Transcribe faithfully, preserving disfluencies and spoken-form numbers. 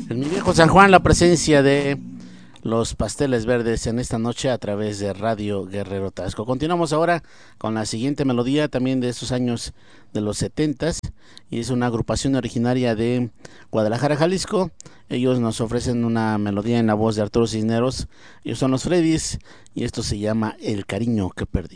En mi viejo San Juan, la presencia de los pasteles verdes en esta noche a través de Radio Guerrero Tasco. Continuamos ahora con la siguiente melodía, también de estos años de los setentas, y es una agrupación originaria de Guadalajara, Jalisco. Ellos nos ofrecen una melodía en la voz de Arturo Cisneros. Ellos son los Freddys y esto se llama El cariño que perdí.